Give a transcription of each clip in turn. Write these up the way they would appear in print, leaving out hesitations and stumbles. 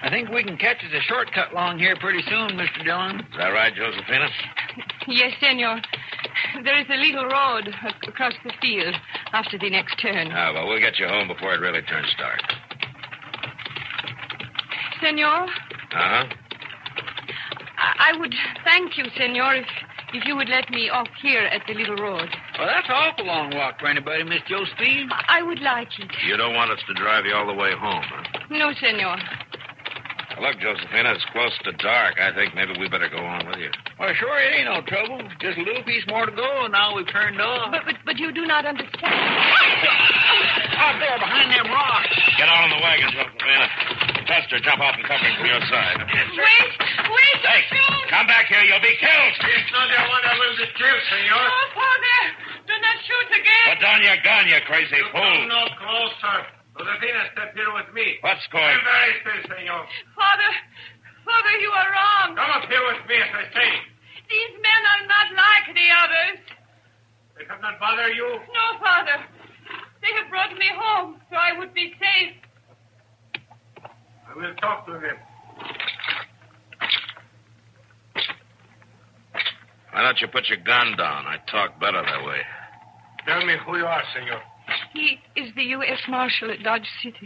I think we can catch us a shortcut along here pretty soon, Mr. Dillon. Is that right, Josephina? Yes, senor. There is a little road across the field after the next turn. Ah, well, we'll get you home before it really turns dark. Senor? Uh-huh. I would thank you, senor, if you would let me off here at the little road. Well, that's an awful long walk for anybody, Miss Josephine. I would like it. You don't want us to drive you all the way home, huh? No, senor. Well, look, Josephina, it's close to dark. I think maybe we better go on with you. Well, sure, it ain't no trouble. Just a little piece more to go, and now we've turned off. But you do not understand. Out there behind them rocks. Get on in the wagon, Josephina. Chester, jump off the covering from your side. Wait, Hey, shoot. come back here. You'll be killed. It's not the one that will be killed, senor. Oh, Father, do not shoot again. Put down your gun, you crazy You fool. come no closer. Josefina, step here with me. What's I'm going? very still, senor. Father, you are wrong. Come up here with me, as I say. These men are not like the others. They have not bothered you? No, Father. They have brought me home so I would be safe. I will talk to them. Why don't you put your gun down? I talk better that way. Tell me who you are, senor. He is the U.S. Marshal at Dodge City.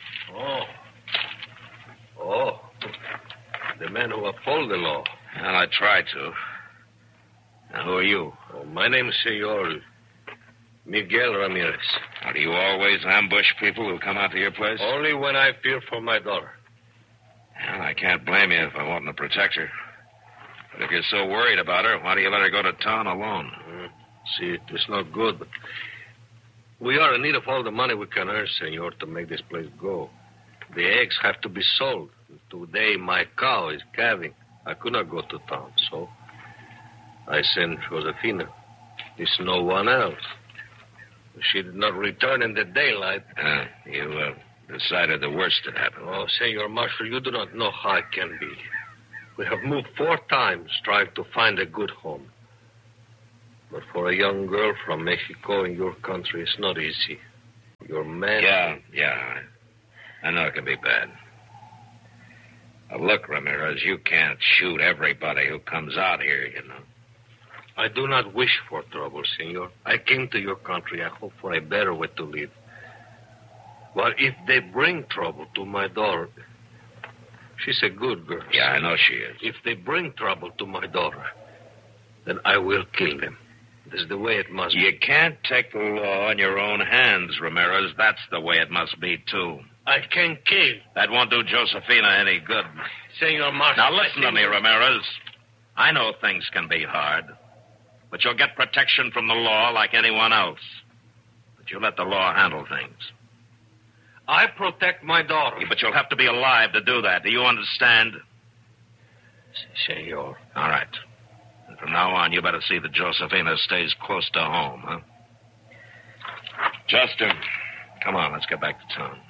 Oh. The man who uphold the law. Well, I try to. Now, who are you? Oh, my name is Senor Miguel Ramirez. Now, do you always ambush people who come out to your place? Only when I fear for my daughter. Well, I can't blame you if I want to protect her. But if you're so worried about her, why do you let her go to town alone? See, it is not good, but we are in need of all the money we can earn, senor, to make this place go. The eggs have to be sold. Today, my cow is calving. I could not go to town, so I sent Josefina. There's no one else. She did not return in the daylight. You decided the worst had happened. Oh, Senor Marshal, you do not know how it can be. We have moved 4 times trying to find a good home. But for a young girl from Mexico in your country, it's not easy. Your man... Yeah. I know it can be bad. Now, look, Ramirez, you can't shoot everybody who comes out here, you know. I do not wish for trouble, senor. I came to your country. I hope for a better way to live. But if they bring trouble to my daughter... She's a good girl. Yeah, I know she is. If they bring trouble to my daughter, then I will kill them. This is the way it must be. You can't take the law in your own hands, Ramirez. That's the way it must be, too. I can kill. That won't do Josefina any good. Senor Marshal... Now, listen to me, Ramirez. I know things can be hard, but you'll get protection from the law like anyone else. But you let the law handle things. I protect my daughter. Yeah, but you'll have to be alive to do that. Do you understand? Senor. All right. And from now on, you better see that Josefina stays close to home, huh? Justin, come on, let's get back to town.